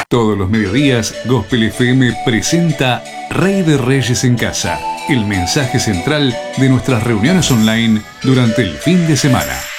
Todos los mediodías, Gospel FM presenta Rey de Reyes en Casa, el mensaje central de nuestras reuniones online durante el fin de semana.